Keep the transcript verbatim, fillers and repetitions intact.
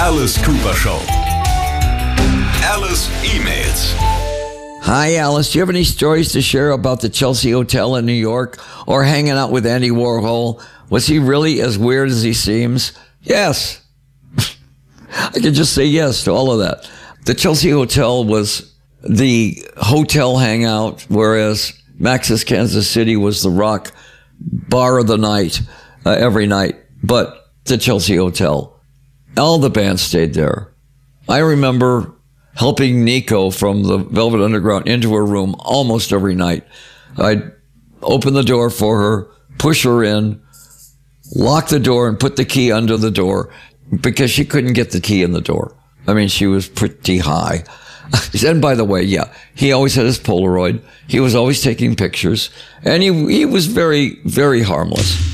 Alice Cooper Show. Alice emails. Hi, Alice. Do you have any stories to share about the Chelsea Hotel in New York or hanging out with Andy Warhol? Was he really as weird as he seems? Yes. I could just say yes to all of that. The Chelsea Hotel was the hotel hangout, whereas Max's Kansas City was the rock bar of the night, uh, every night. But the Chelsea Hotel, all the bands stayed there. I remember helping Nico from the Velvet Underground into her room almost every night. I'd open the door for her, push her in, lock the door, and put the key under the door because she couldn't get the key in the door. I mean, she was pretty high. And by the way, yeah, he always had his Polaroid. He was always taking pictures. And he, he was very, very harmless.